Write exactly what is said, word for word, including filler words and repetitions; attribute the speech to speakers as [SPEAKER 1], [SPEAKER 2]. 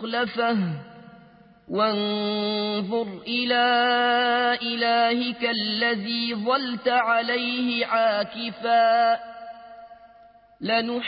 [SPEAKER 1] مُخْلَفَةٍ وانظُرْ إلى إلهك الذي ظلت عليه عاكفا